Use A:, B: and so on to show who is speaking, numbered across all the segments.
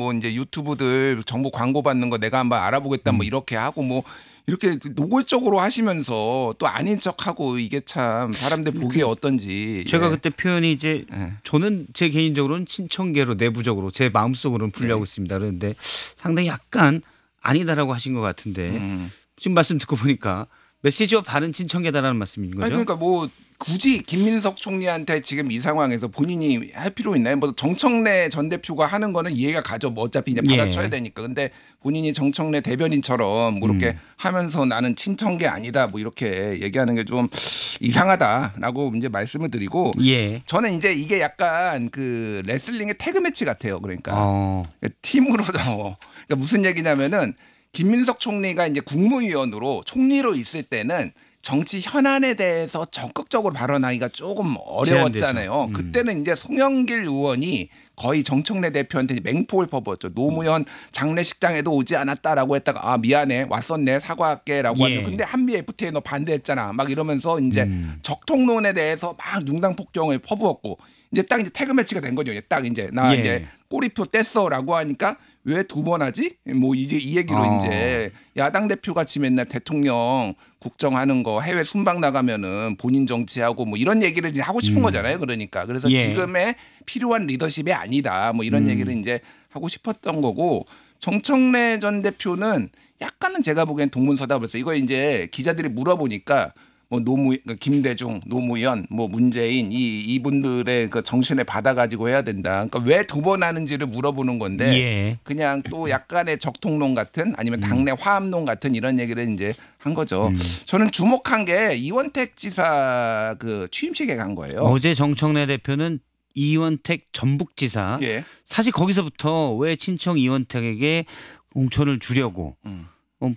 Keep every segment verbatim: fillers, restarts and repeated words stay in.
A: 뭐 이제 유튜브들 정보 광고 받는 거 내가 한번 알아보겠다 뭐 이렇게 하고 뭐 이렇게 노골적으로 하시면서 또 아닌 척하고 이게 참 사람들 보기에 어떤지.
B: 제가
A: 예.
B: 그때 표현이 이제
A: 예.
B: 저는 제 개인적으로는 친청계로 내부적으로 제 마음속으로는 분류하고
A: 네.
B: 있습니다. 그런데 상당히 약간 아니다라고 하신 것 같은데
A: 음.
B: 지금 말씀 듣고 보니까 메시지와 반은 친청계다라는 말씀인 거죠?
A: 아니 그러니까 뭐 굳이 김민석 총리한테 지금 이 상황에서 본인이 할 필요 있나요? 뭐 정청래 전 대표가 하는 거는 이해가 가죠. 뭐 어차피 이제 받아쳐야
B: 예.
A: 되니까. 근데 본인이 정청래 대변인처럼 뭐 이렇게
B: 음.
A: 하면서 나는 친청계 아니다 뭐 이렇게 얘기하는 게 좀 이상하다라고 이제 말씀을 드리고
B: 예.
A: 저는 이제 이게 약간 그 레슬링의 태그 매치 같아요. 그러니까
B: 어.
A: 팀으로 그러니까 무슨 얘기냐면은 김민석 총리가 이제 국무위원으로 총리로 있을 때는 정치 현안에 대해서 적극적으로 발언하기가 조금 어려웠잖아요.
B: 음.
A: 그때는 이제 송영길 의원이 거의 정청래 대표한테 맹폭을 퍼부었죠. 노무현 장례식장에도 오지 않았다라고 했다가 아 미안해 왔었네 사과할게라고
B: 예.
A: 하는. 근데 한미 에프티에이 너 반대했잖아. 막 이러면서 이제
B: 음.
A: 적통론에 대해서 막 융당 폭정을 퍼부었고 이제 딱 이제 태그 매치가 된 거죠. 딱 이제 나
B: 예.
A: 이제 꼬리표 뗐어라고 하니까 왜 두 번 하지? 뭐 이제 이 얘기로
B: 어.
A: 이제 야당 대표 같이 맨날 대통령 국정하는 거 해외 순방 나가면은 본인 정치하고 뭐 이런 얘기를 이제 하고 싶은
B: 음.
A: 거잖아요. 그러니까 그래서
B: 예.
A: 지금의 필요한 리더십이 아니다. 뭐 이런
B: 음.
A: 얘기를 이제 하고 싶었던 거고 정청래 전 대표는 약간은 제가 보기엔 동문서답 그래서 이거 이제 기자들이 물어보니까 뭐 노무 그러니까 김대중, 노무현, 뭐 문재인 이 이분들의 그 정신을 받아가지고 해야 된다. 그러니까 왜 두 번 하는지를 물어보는 건데
B: 예.
A: 그냥 또 약간의 적통론 같은 아니면 당내 화합론 같은 이런 얘기를 이제 한 거죠.
B: 음.
A: 저는 주목한 게 이원택 지사 그 취임식에 간 거예요.
B: 어제 정청래 대표는 이원택 전북지사
A: 예.
B: 사실 거기서부터 왜 친청 이원택에게 공천을 주려고
A: 음.
B: 어,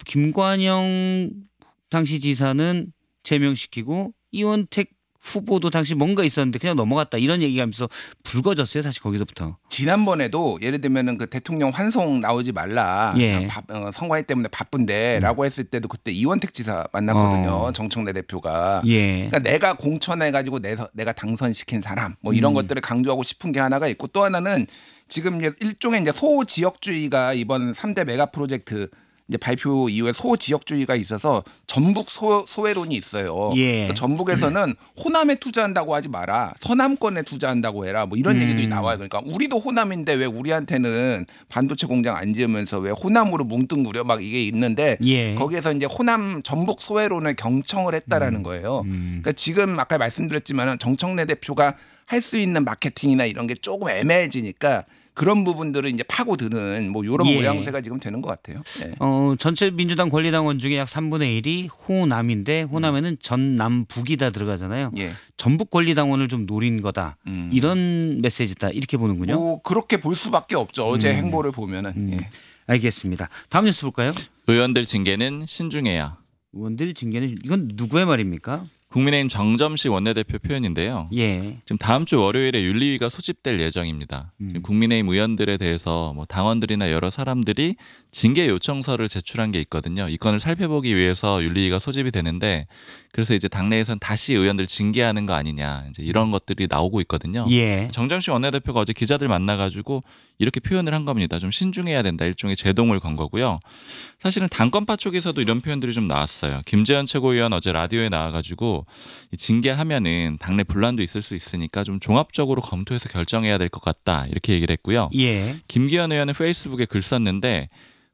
B: 김관영 당시 지사는 제명시키고 이원택 후보도 당시 뭔가 있었는데 그냥 넘어갔다 이런 얘기하면서 불거졌어요. 사실 거기서부터.
A: 지난번에도 예를 들면은 그 대통령 환송 나오지 말라.
B: 예.
A: 바, 어, 선거일 때문에 바쁜데라고 했을 때도 그때 이원택 지사 만났거든요.
B: 어.
A: 정청래 대표가.
B: 예.
A: 그러니까 내가 공천해가지고 내가, 내가 당선시킨 사람 뭐 이런
B: 음.
A: 것들을 강조하고 싶은 게 하나가 있고 또 하나는 지금 이제 일종의 이제 소지역주의가 이번 삼 대 메가 프로젝트 이제 발표 이후에 소지역주의가 있어서 전북 소, 소외론이 있어요.
B: 예.
A: 그래서 전북에서는 호남에 투자한다고 하지 마라. 서남권에 투자한다고 해라. 뭐 이런
B: 음.
A: 얘기도 나와요. 그러니까 우리도 호남인데 왜 우리한테는 반도체 공장 안 지으면서 왜 호남으로 뭉뚱그려 막 이게 있는데
B: 예.
A: 거기에서 이제 호남 전북 소외론을 경청을 했다라는 거예요.
B: 음.
A: 그러니까 지금 아까 말씀드렸지만 정청래 대표가 할 수 있는 마케팅이나 이런 게 조금 애매해지니까 그런 부분들을 이제 파고드는 뭐 이런
B: 예.
A: 모양새가 지금 되는 것 같아요. 예.
B: 어, 전체 민주당 권리당원 중에 약 삼분의 일이 호남인데 호남에는 전남북이 다 들어가잖아요.
A: 예.
B: 전북 권리당원을 좀 노린 거다.
A: 음.
B: 이런 메시지다. 이렇게 보는군요.
A: 뭐 그렇게 볼 수밖에 없죠. 어제
B: 음.
A: 행보를 보면은.
B: 음.
A: 예.
B: 알겠습니다. 다음 뉴스 볼까요?
C: 의원들 징계는 신중해야.
B: 의원들 징계는 이건 누구의 말입니까?
C: 국민의힘 정점식 원내대표 표현인데요.
B: 예.
C: 지금 다음 주 월요일에 윤리위가 소집될 예정입니다.
B: 음.
C: 지금 국민의힘 의원들에 대해서 뭐 당원들이나 여러 사람들이 징계 요청서를 제출한 게 있거든요. 이 건을 살펴보기 위해서 윤리위가 소집이 되는데 그래서 이제 당내에서는 다시 의원들 징계하는 거 아니냐 이제 이런 것들이 나오고 있거든요.
B: 예.
C: 정점식 원내대표가 어제 기자들 만나가지고 이렇게 표현을 한 겁니다. 좀 신중해야 된다. 일종의 제동을 건 거고요. 사실은 당권파 쪽에서도 이런 표현들이 좀 나왔어요. 김재현 최고위원 어제 라디오에 나와가지고 이 징계하면은 당내 분란도 있을 수 있으니까 좀 종합적으로 검토해서 결정해야 될 것 같다. 이렇게 얘기를 했고요.
B: 예.
C: 김기현 의원은 페이스북에 글 썼는데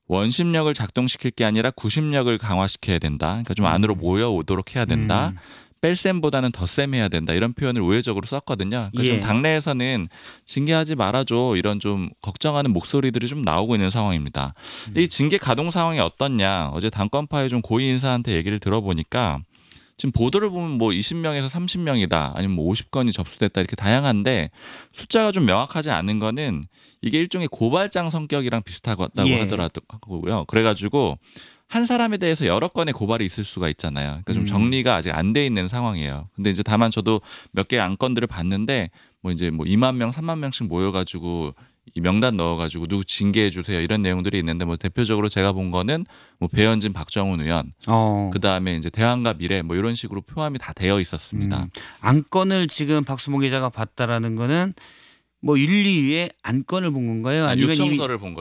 C: 원심력을 작동시킬 게 아니라 구심력을 강화시켜야 된다. 그러니까 좀 안으로 모여오도록 해야 된다.
B: 음.
C: 뺄셈보다는 덧셈해야 된다. 이런 표현을 우회적으로 썼거든요. 그러니까
B: 예.
C: 지금 당내에서는 징계하지 말아줘 이런 좀 걱정하는 목소리들이 좀 나오고 있는 상황입니다.
B: 음.
C: 이 징계 가동 상황이 어떻냐. 어제 당권파의 좀 고위 인사한테 얘기를 들어보니까 지금 보도를 보면 뭐 이십 명에서 삼십 명이다. 아니면 뭐 오십 건이 접수됐다. 이렇게 다양한데 숫자가 좀 명확하지 않은 거는 이게 일종의 고발장 성격이랑 비슷하다고
B: 예.
C: 하더라고요. 그래가지고 한 사람에 대해서 여러 건의 고발이 있을 수가 있잖아요. 그러니까 좀
B: 음.
C: 정리가 아직 안 돼 있는 상황이에요. 근데 이제 다만 저도 몇 개의 안건들을 봤는데 뭐 이제 뭐 이만 명, 삼만 명씩 모여가지고 이 명단 넣어가지고 누구 징계해 주세요 이런 내용들이 있는데 뭐 대표적으로 제가 본 거는 뭐 배현진, 박정훈 의원,
B: 어.
C: 그 다음에 이제 대한과 미래 뭐 이런 식으로 포함이 다 되어 있었습니다.
B: 음. 안건을 지금 박수봉 기자가 봤다라는 거는 뭐 윤리위에 안건을 본 건가요?
C: 아,
B: 아니면 이미
C: 요청서를 본